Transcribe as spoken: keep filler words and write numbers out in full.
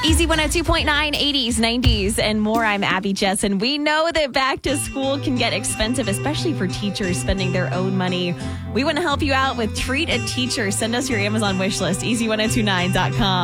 Easy one oh two point nine, eighties, nineties, and more. I'm Abby Jessen. We know that back to school can get expensive, especially for teachers spending their own money. We want to help you out with Treat a Teacher. Send us your Amazon wish list, easy ten twenty-nine dot com.